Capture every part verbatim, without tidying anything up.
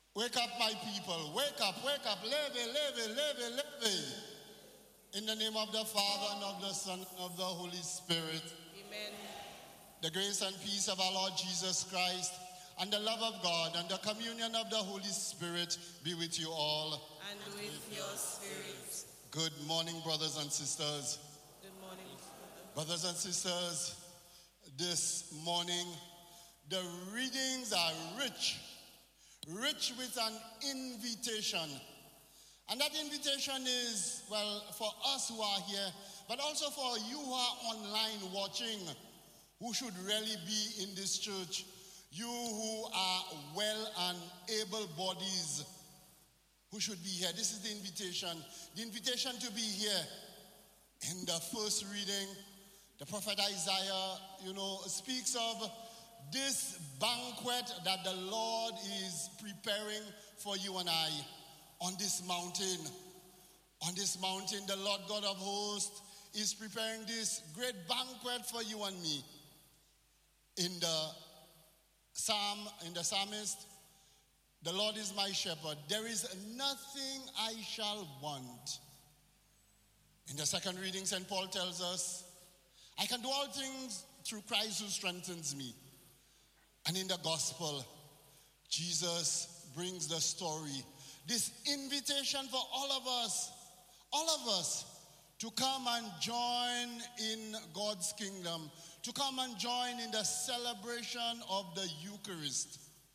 Wake up, my people. Wake up, wake up. Leve, leve, leve, leve. In the name of the Father, and of the Son, and of the Holy Spirit. Amen. The grace and peace of our Lord Jesus Christ, and the love of God, and the communion of the Holy Spirit be with you all. And with your spirit. Good morning, brothers and sisters. Good morning, brother. Brothers and sisters, this morning, the readings are rich, rich with an invitation. And that invitation is, well, for us who are here, but also for you who are online watching, who should really be in this church, you who are well and able bodies, who should be here. This is the invitation. The invitation to be here. In the first reading, the prophet Isaiah, you know, speaks of this banquet that the Lord is preparing for you and I on this mountain. On this mountain, the Lord God of hosts is preparing this great banquet for you and me. In the Psalm, in the psalmist, the Lord is my shepherd. There is nothing I shall want. In the second reading, Saint Paul tells us, I can do all things through Christ who strengthens me. And in the gospel, Jesus brings the story, this invitation for all of us, all of us, to come and join in God's kingdom, to come and join in the celebration of the Eucharist.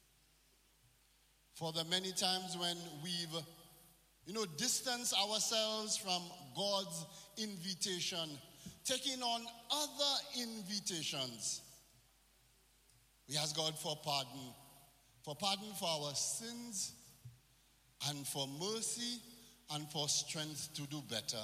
For the many times when we've, you know, distanced ourselves from God's invitation, taking on other invitations, we ask God for pardon, for pardon for our sins, and for mercy, and for strength to do better.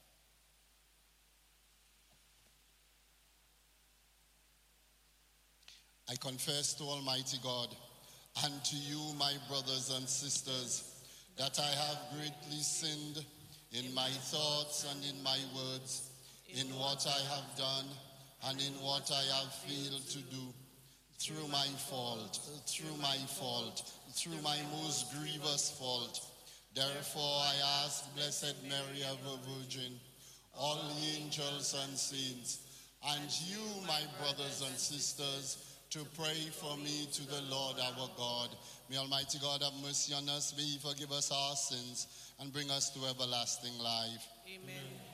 I confess to Almighty God and to you, my brothers and sisters, that I have greatly sinned in my thoughts and in my words, in what I have done and in what I have failed to do, through my fault, through my fault, through my most grievous fault. Therefore I ask Blessed Mary, ever Virgin, all the angels and saints, and you, my brothers and sisters, to pray for me to the Lord our God. May Almighty God have mercy on us, may He forgive us our sins, and bring us to everlasting life. Amen.